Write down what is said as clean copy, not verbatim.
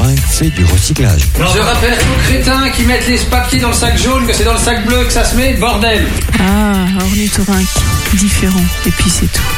ornithorynque fait du recyclage. Je rappelle aux crétins qui mettent les papiers dans le sac jaune que c'est dans le sac bleu que ça se met, bordel. Ah, ornithorynque, différent, et puis c'est tout.